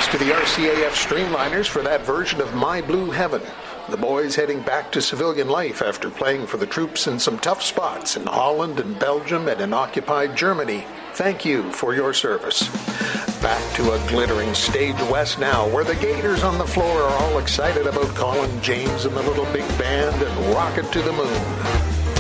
thanks to the RCAF Streamliners for that version of My Blue Heaven. The boys heading back to civilian life after playing for the troops in some tough spots in Holland and Belgium and in occupied Germany. Thank you for your service. Back to a glittering stage west now, where the Gators on the floor are all excited about Colin James and the Little Big Band and Rocket to the Moon.